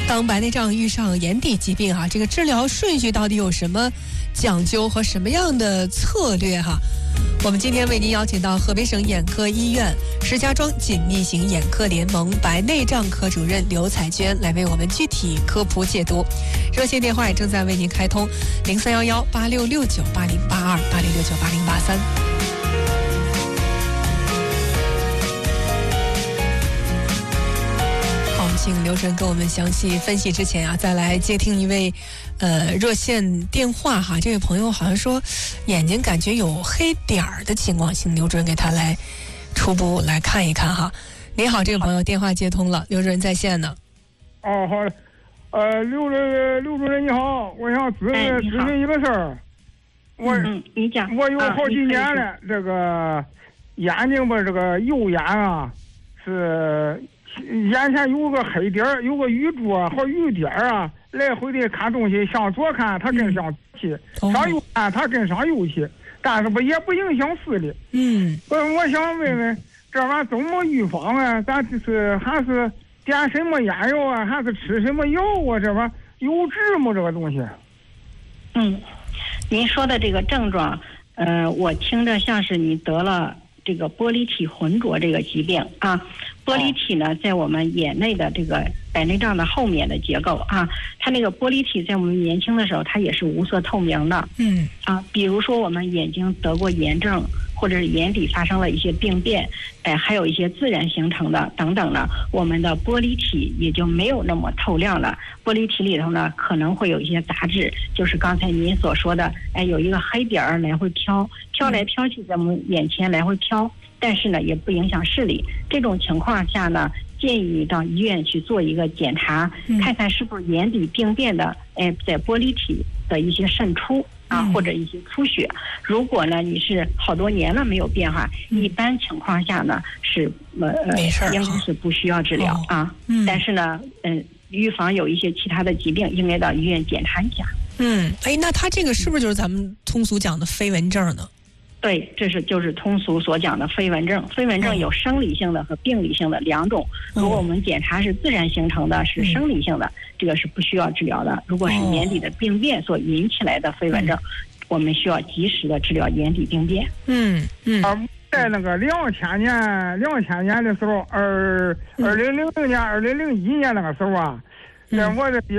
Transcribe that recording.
当白内障遇上眼底疾病这个治疗顺序到底有什么讲究和什么样的策略我们今天为您邀请到河北省眼科医院石家庄紧密型眼科联盟白内障科主任刘彩娟来为我们具体科普解读。热线电话也正在为您开通03118669808286698083。请刘主任跟我们详细分析之前再来接听一位热线电话这位朋友好像说眼睛感觉有黑点儿的情况，请刘主任给他来初步来看一看你好，这个朋友电话接通了，刘主任在线呢。 好的，刘主任你好，我想咨询一个事儿。 你讲。 我有好几年了，这个眼睛吧，这个右眼是眼前有个黑点儿，有个雨珠和雨点儿来回的看东西，向左看它跟上去，向右看它跟上右去，但是也不影响视力。我想问问这玩意儿怎么预防咱是还是点什么眼药还是吃什么药这玩意儿有治吗？这个东西？ 您说的这个症状，我听着像是你得了这个玻璃体浑浊这个疾病玻璃体呢，在我们眼内的这个白内障的后面的结构它那个玻璃体在我们年轻的时候，它也是无色透明的。比如说我们眼睛得过炎症，或者是眼底发生了一些病变，还有一些自然形成的等等呢，我们的玻璃体也就没有那么透亮了。玻璃体里头呢，可能会有一些杂质，就是刚才您所说的，有一个黑点儿来回飘来飘去，在我们眼前来回飘，但是呢，也不影响视力。这种情况下呢，建议你到医院去做一个检查，看看是不是眼底病变的，在玻璃体的一些渗出或者一些出血。如果呢你是好多年了没有变化，一般情况下呢是没事， 应该是不需要治疗但是呢预防有一些其他的疾病，应该到医院检查一下。 那他这个是不是就是咱们通俗讲的飞蚊症呢？ 对，就是通俗所讲的飞蚊症。飞蚊症有生理性的和病理性的两种。如果我们检查是自然形成的，是生理性的，这个是不需要治疗的。如果是眼底的病变所引起来的飞蚊症，我们需要及时的治疗眼底病变。 在那个2000年的时候，2000年、2001年那个时候我这